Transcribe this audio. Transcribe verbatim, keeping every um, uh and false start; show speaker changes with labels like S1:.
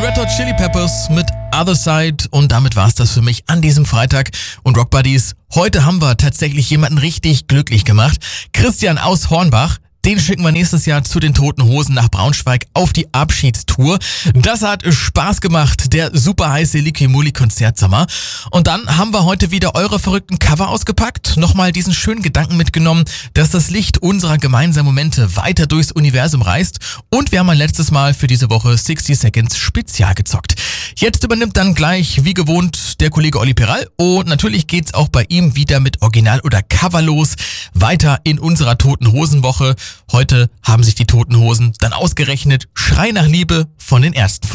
S1: Red Hot Chili Peppers mit Other Side und damit war's das für mich an diesem Freitag. Und Rock Buddies, heute haben wir tatsächlich jemanden richtig glücklich gemacht. Christian aus Hornbach. Den schicken wir nächstes Jahr zu den Toten Hosen nach Braunschweig auf die Abschiedstour. Das hat Spaß gemacht, der super heiße Licky-Mulli-Konzertsommer. Und dann haben wir heute wieder eure verrückten Cover ausgepackt, nochmal diesen schönen Gedanken mitgenommen, dass das Licht unserer gemeinsamen Momente weiter durchs Universum reist. Und wir haben ein letztes Mal für diese Woche sixty Seconds Spezial gezockt. Jetzt übernimmt dann gleich, wie gewohnt, der Kollege Olli Peral. Und natürlich geht's auch bei ihm wieder mit Original oder Cover los. Weiter in unserer Toten Hosen Woche. Heute haben sich die Toten Hosen dann ausgerechnet Schrei nach Liebe von den Ärzten